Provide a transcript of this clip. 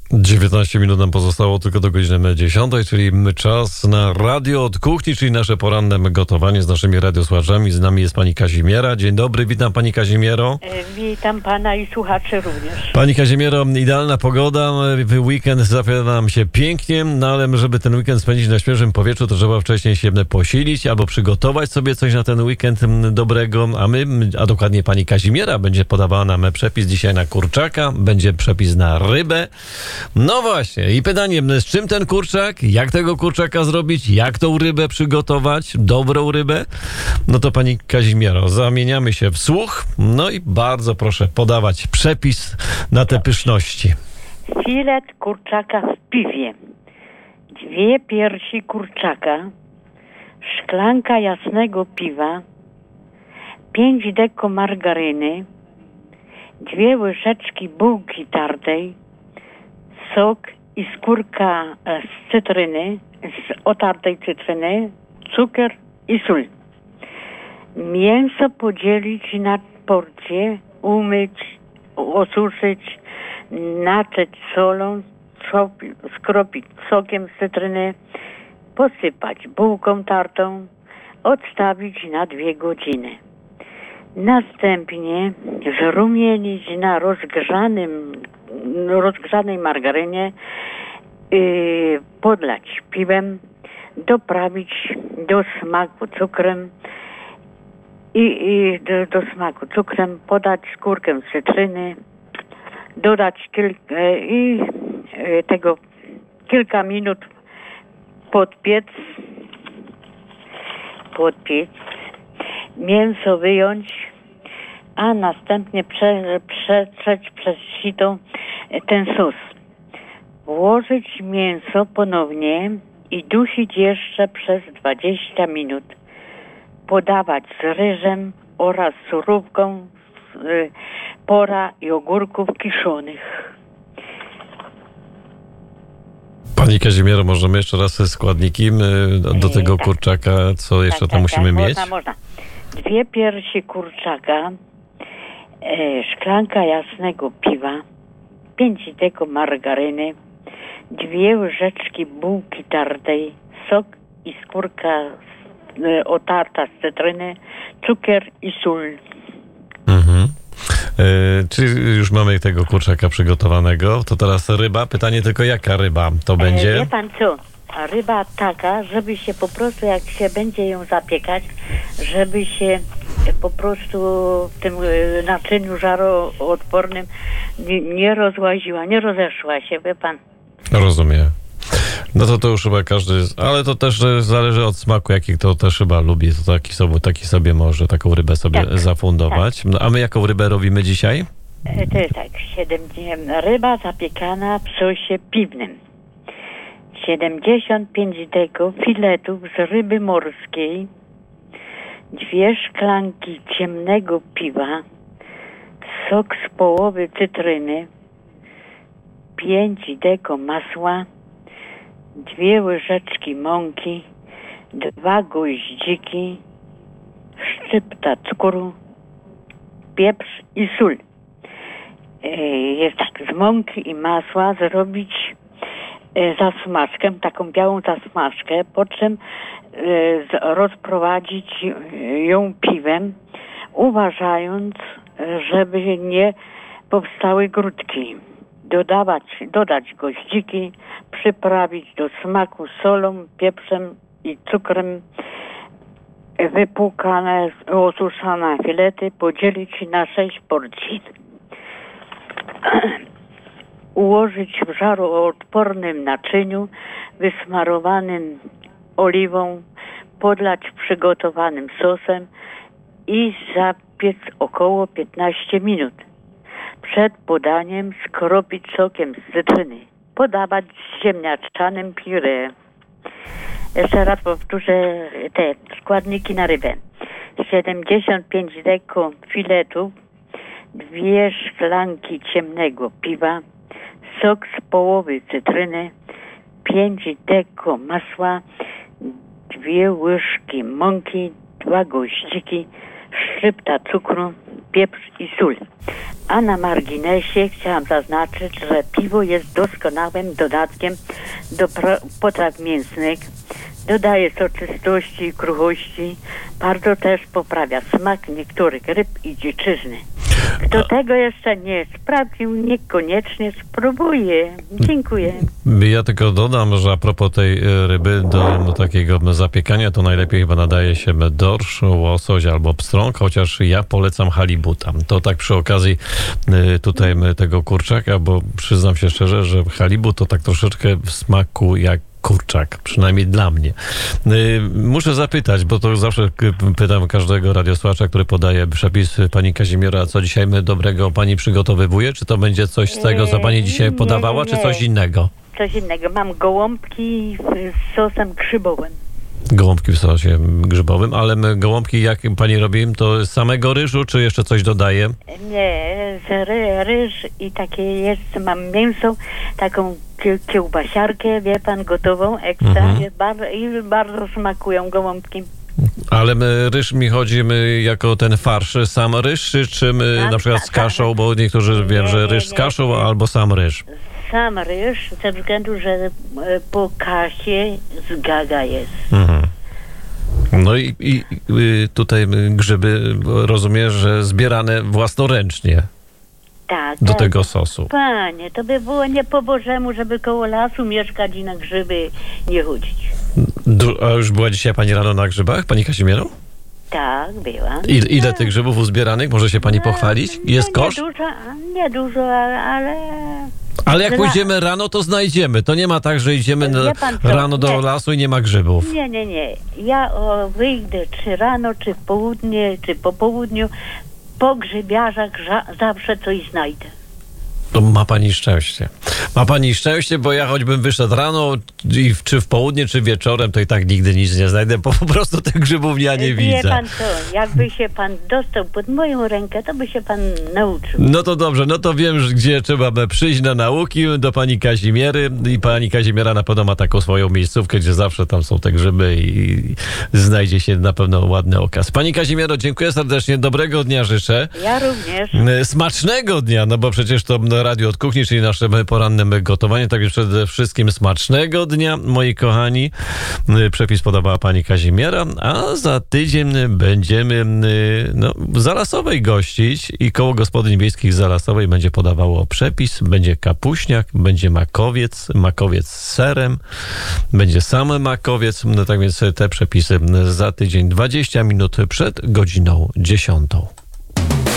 19 minut nam pozostało tylko do godziny 10, czyli czas na radio od kuchni, czyli nasze poranne gotowanie z naszymi radiosłuchaczami. Z nami jest pani Kazimiera. Dzień dobry, witam pani Kazimiero. Witam pana i słuchaczy również. Pani Kazimiero, idealna pogoda, weekend zapowiada nam się pięknie, no ale żeby ten weekend spędzić na świeżym powietrzu, to trzeba wcześniej się posilić albo przygotować sobie coś na ten weekend dobrego, a dokładnie pani Kazimiera będzie podawała nam przepis dzisiaj na kurczaka, będzie przepis na rybę. No właśnie, i pytanie, z czym ten kurczak, jak tego kurczaka zrobić, jak tą rybę przygotować, dobrą rybę? No to pani Kazimiero, zamieniamy się w słuch, no i bardzo proszę podawać przepis na te pyszności. Filet kurczaka w piwie, 2 piersi kurczaka, szklanka jasnego piwa, 5 deko margaryny, 2 łyżeczki bułki tartej, sok i skórka z cytryny, z otartej cytryny, cukier i sól. Mięso podzielić na porcje, umyć, osuszyć, natrzeć solą, skropić sokiem z cytryny, posypać bułką tartą, odstawić na 2 godziny. Następnie zrumienić na rozgrzanej margarynie, podlać piwem, doprawić do smaku cukrem i do smaku cukrem, podać skórkę z cytryny, dodać kilka minut podpiec, mięso wyjąć, a następnie przetrzeć przez sito ten sos. Włożyć mięso ponownie i dusić jeszcze przez 20 minut. Podawać z ryżem oraz surówką, pora i ogórków kiszonych. Pani Kazimiero, możemy jeszcze raz składniki do tego kurczaka, co jeszcze tam musimy mieć? Można. 2 piersi kurczaka, szklanka jasnego piwa, 5 deko margaryny, 2 łyżeczki bułki tartej, sok i skórka otarta z cytryny, cukier i sól. Czyli już mamy tego kurczaka przygotowanego, to teraz ryba. Pytanie tylko, jaka ryba to będzie? Wie pan co? Ryba taka, żeby się po prostu, jak się będzie ją zapiekać, żeby się po prostu w tym naczyniu żaroodpornym nie rozłaziła, nie rozeszła się, wie pan. Rozumiem. No to już chyba każdy, ale to też zależy od smaku, jaki to też chyba lubi, to taki sobie może taką rybę sobie zafundować. Tak. No, a my jaką rybę robimy dzisiaj? To jest tak, ryba zapiekana w sosie piwnym. 75 deko filetów z ryby morskiej, 2 szklanki ciemnego piwa, sok z połowy cytryny, 5 deko masła, 2 łyżeczki mąki, 2 goździki, szczypta cukru, pieprz i sól. Jest tak, z mąki i masła zrobić zasmażkę, taką białą zasmażkę, po czym rozprowadzić ją piwem, uważając, żeby nie powstały grudki. Dodać goździki, przyprawić do smaku solą, pieprzem i cukrem, wypłukane, osuszone filety podzielić na 6 porcji. Ułożyć w żaroodpornym naczyniu wysmarowanym oliwą, podlać przygotowanym sosem i zapiec około 15 minut. Przed podaniem skropić sokiem z cytryny. Podawać z ziemniaczanym puree. Jeszcze raz powtórzę te składniki na rybę. 75 deko filetów, 2 szklanki ciemnego piwa, sok z połowy cytryny, 5 deko masła, 2 łyżki mąki, 2 goździki, szczypta cukru, pieprz i sól. A na marginesie chciałam zaznaczyć, że piwo jest doskonałym dodatkiem do potraw mięsnych. Dodaje soczystości i kruchości. Bardzo też poprawia smak niektórych ryb i dziczyzny. Kto tego jeszcze nie sprawdził, niekoniecznie spróbuje. Dziękuję. Ja tylko dodam, że a propos tej ryby do takiego zapiekania, to najlepiej chyba nadaje się dorsz, łosoś albo pstrąg, chociaż ja polecam halibuta. To tak przy okazji tutaj tego kurczaka, bo przyznam się szczerze, że halibut to tak troszeczkę w smaku jak kurczak, przynajmniej dla mnie. Muszę zapytać, bo to zawsze pytam każdego radiosłuchacza, który podaje przepis pani Kazimiera, co dzisiaj dobrego pani przygotowywuje? Czy to będzie coś z tego, co pani dzisiaj podawała, czy coś innego? Coś innego. Mam gołąbki z sosem grzybowym. Gołąbki w sosie grzybowym, ale gołąbki jak pani robi, to z samego ryżu, czy jeszcze coś dodaje? Nie, ryż i takie jest, mam mięso, taką kiełbasiarkę, wie pan, gotową, ekstra, i bardzo smakują gołąbki. Ale ryż mi chodzi jako ten farsz, sam ryż, czy na przykład z kaszą, bo niektórzy wiem, że ryż z kaszą, albo sam ryż. Sam ryż, ze względu, że po kasie zgaga jest. No i tutaj grzyby, rozumiem, że zbierane własnoręcznie. Tak. Do tego sosu. Panie, to by było nie po Bożemu, żeby koło lasu mieszkać i na grzyby nie chodzić. A już była dzisiaj pani rano na grzybach, pani Kazimiero? Tak, byłam. Ile tych grzybów uzbieranych? Może się pani pochwalić? Jest kosz? Nie dużo, ale... Ale jak pójdziemy rano, to znajdziemy. To nie ma tak, że idziemy rano do lasu i nie ma grzybów. Nie. Ja wyjdę czy rano, czy w południe, czy po południu. Po grzybiarzach zawsze coś znajdę. To ma pani szczęście. Ma pani szczęście, bo ja choćbym wyszedł rano, czy w południe, czy wieczorem, to i tak nigdy nic nie znajdę, bo po prostu tych grzybów ja nie widzę. Wie pan co, jakby się pan dostał pod moją rękę, to by się pan nauczył. No to dobrze, no to wiem, gdzie trzeba przyjść na nauki do pani Kazimiery i pani Kazimiera na pewno ma taką swoją miejscówkę, gdzie zawsze tam są te grzyby i znajdzie się na pewno ładny okaz. Pani Kazimiero, dziękuję serdecznie, dobrego dnia życzę. Ja również. Smacznego dnia, no bo przecież to Radio od Kuchni, czyli nasze poranne gotowanie, tak więc przede wszystkim smacznego dnia, moi kochani. Przepis podawała pani Kazimiera, a za tydzień będziemy w Zalasowej gościć i Koło Gospodyń Wiejskich Zalasowej będzie podawało przepis, będzie kapuśniak, będzie makowiec z serem, będzie sam makowiec, tak więc te przepisy za tydzień 20 minut przed godziną 10.